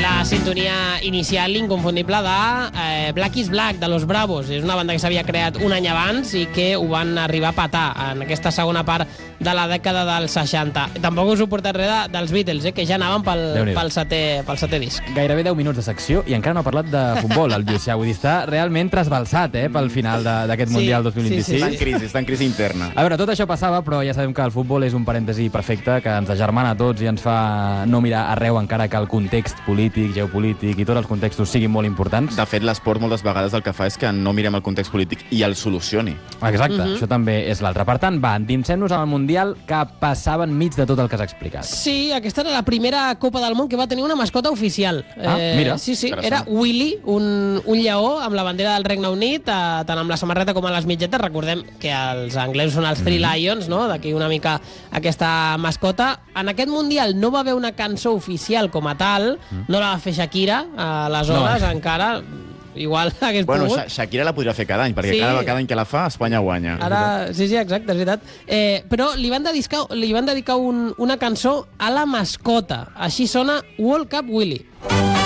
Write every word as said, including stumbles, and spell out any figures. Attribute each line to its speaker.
Speaker 1: la sintonia inicial inconfundible de eh, Black is Black, de Los Bravos. És una banda que s'havia creat un any abans i que ho van arribar a patar en aquesta segona part de la dècada dels seixanta. Tampoc us he portat res de, dels Beatles, eh, que ja anaven pel, pel, setè, pel setè disc.
Speaker 2: Gairebé deu minuts de secció i encara no ha parlat de futbol, el Llucià. Vull dir, està realment trasbalsat eh, pel final d'aquest
Speaker 1: Sí,
Speaker 2: Mundial dos mil vint-i-sis.
Speaker 1: sí, sí,
Speaker 3: Està en crisi, està en crisi interna.
Speaker 2: A veure, tot això passava, però ja sabem que el futbol és un parèntesi perfecte, que ens agermana a tots i ens fa no mirar arreu, encara que el context polític, geopolític i tots els contextos siguin molt importants.
Speaker 3: De fet, l'esport moltes vegades el que fa és que no mirem el context polític i el solucioni.
Speaker 2: Exacte,
Speaker 1: Mhm.
Speaker 2: això també és l'altre. Per tant, va, endinsem-nos al Mundial que passava enmig de tot el que has explicat.
Speaker 1: Sí, aquesta era la primera Copa del Món que va tenir una mascota oficial.
Speaker 2: Ah, mira.
Speaker 1: Sí, sí,
Speaker 3: Interessant.
Speaker 1: era Willy, un, un lleó amb la bandera del Regne Unit, eh, tant amb la samarreta com a les mitgetes. Recordem que els anglesos són els Three Lions, no? D'aquí una mica aquesta mascota. En aquest Mundial no va haver una cançó oficial com a tal, no la va fer Shakira, aleshores,
Speaker 2: No.
Speaker 1: encara... Igual hagués
Speaker 3: Bueno,
Speaker 1: pogut.
Speaker 3: Sha- Shakira la podria fer cada any, perquè
Speaker 1: Sí.
Speaker 3: cada, cada any que la fa, Espanya guanya.
Speaker 1: Ara, sí, sí, exacte, és veritat. Eh, però li van dedicar, li van dedicar un, una cançó a la mascota. Així sona World Cup Willy.